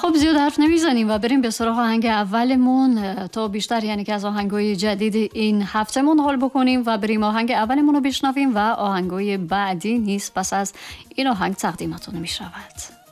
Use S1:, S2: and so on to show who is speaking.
S1: خب زیاد حرف نمیزنیم و بریم به سراغ آهنگ اولمون تا بیشتر یعنی که از آهنگای جدید این هفتهمون حال بکنیم و بریم آهنگ اولمون رو بشنویم و آهنگای بعدی نیست پس از این آهنگ تقدیمتون میشود.